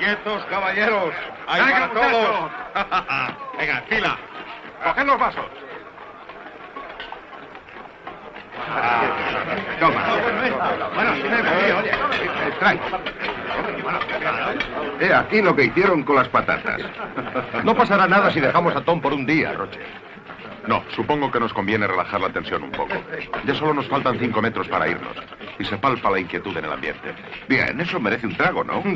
Quietos, caballeros. Hay Venga, para todos. muchachos. Venga, fila. Coged los vasos. Toma. Bueno, sí oye. Trae. Aquí lo que hicieron con las patatas. No pasará nada si dejamos a Tom por un día, Roche. No, supongo que nos conviene relajar la tensión un poco. Ya solo nos faltan 5 metros para irnos. Y se palpa la inquietud en el ambiente. Bien, eso merece un trago, ¿no?